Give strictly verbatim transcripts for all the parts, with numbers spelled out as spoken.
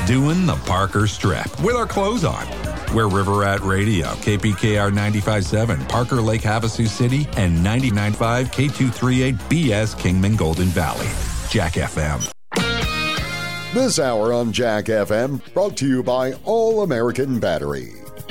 doing the Parker Strip with our clothes on. We're River Rat Radio, K P K R ninety-five point seven, Parker Lake, Havasu City, and ninety-nine point five K two thirty-eight B S Kingman Golden Valley. Jack F M. This hour on Jack F M brought to you by All American Battery.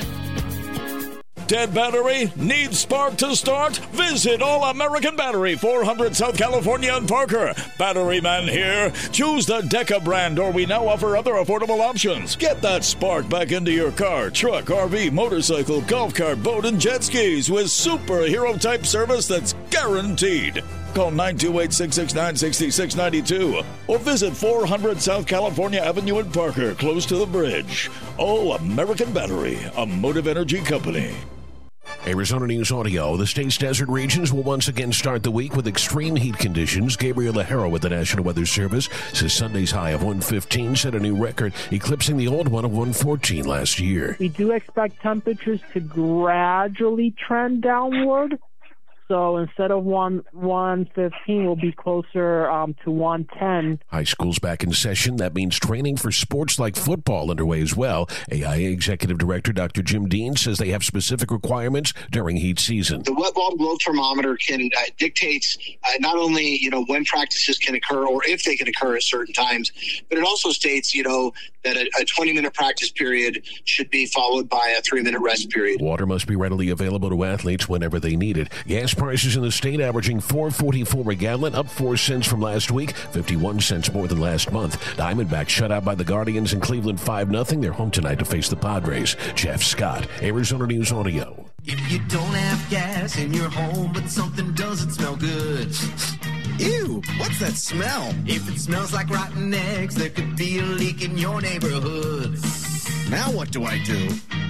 Dead battery? Needs spark to start? Visit All American Battery, four hundred South California and Parker. Battery man here. Choose the Deca brand, or we now offer other affordable options. Get that spark back into your car, truck, R V, motorcycle, golf cart, boat, and jet skis with superhero type service that's guaranteed. Call nine two eight, six six nine, six six nine two or visit four hundred South California Avenue in Parker, close to the bridge. All American Battery, a Motive Energy company. Arizona News Audio. The state's desert regions will once again start the week with extreme heat conditions. Gabriel Lajero with the National Weather Service says Sunday's high of one fifteen set a new record, eclipsing the old one of one fourteen last year. We do expect temperatures to gradually trend downward. So instead of one one fifteen, we'll be closer um, to one ten. High school's back in session. That means training for sports like football underway as well. A I A Executive Director Doctor Jim Dean says they have specific requirements during heat season. The wet bulb glow thermometer can uh, dictates uh, not only you know when practices can occur or if they can occur at certain times, but it also states you know that a, a twenty minute practice period should be followed by a three minute rest period. Water must be readily available to athletes whenever they need it. Gas prices in the state averaging four forty-four a gallon, up four cents from last week, fifty-one cents more than last month. Diamondbacks shut out by the Guardians in Cleveland five nothing. They're home tonight to face the Padres. Jeff Scott, Arizona News Audio. If you don't have gas in your home, but something doesn't smell good. Ew, what's that smell? If it smells like rotten eggs, there could be a leak in your neighborhood. Now what do I do?